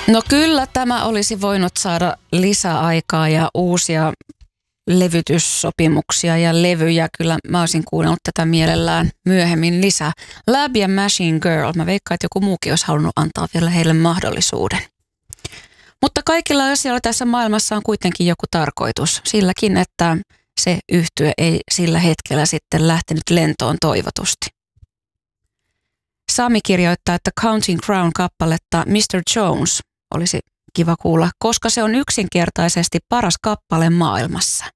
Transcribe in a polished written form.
No kyllä tämä olisi voinut saada lisäaikaa ja uusia levytyssopimuksia ja levyjä. Kyllä mä olisin kuunnellut tätä mielellään myöhemmin lisää. Lab ja Machine Girl. Mä veikkaan, että joku muukin olisi halunnut antaa vielä heille mahdollisuuden. Mutta kaikilla asioilla tässä maailmassa on kuitenkin joku tarkoitus. Silläkin, että se yhtye ei sillä hetkellä sitten lähtenyt lentoon toivotusti. Sami kirjoittaa, että Counting Crown-kappaletta Mr. Jones olisi kiva kuulla, koska se on yksinkertaisesti paras kappale maailmassa.